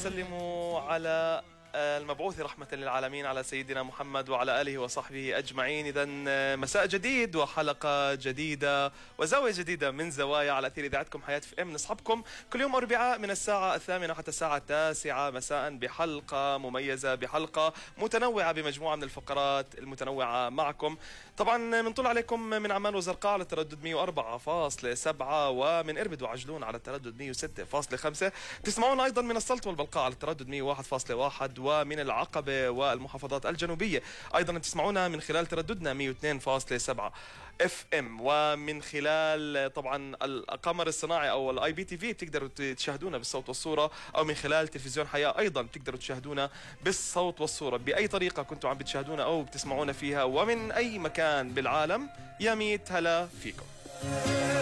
وسلموا على المبعوث رحمة للعالمين على سيدنا محمد وعلى آله وصحبه أجمعين. إذن مساء جديد وحلقة جديدة وزاوية جديدة من زوايا على أثير إذاعتكم حياة FM. نصحبكم كل يوم أربعاء من الساعة 8 حتى الساعة 9 مساء بحلقة مميزة، بحلقة متنوعة بمجموعة من الفقرات المتنوعة معكم. طبعا بنطل عليكم من عمان وزرقاء على التردد 104.7 ومن إربد وعجلون على التردد 106.5. تسمعونا أيضا من السلط والبلقاء على التردد 101.1 ومن العقبة والمحافظات الجنوبية. أيضا تسمعونا من خلال ترددنا 102.7 FM ومن خلال طبعا القمر الصناعي أو الآي بي تي في بتقدروا تشاهدونا بالصوت والصورة، أو من خلال تلفزيون حياة أيضا بتقدروا تشاهدونا بالصوت والصورة. بأي طريقة كنتوا عم بتشاهدونا أو بتسمعونا فيها ومن أي مكان بالعالم، يا ميت هلا فيكم.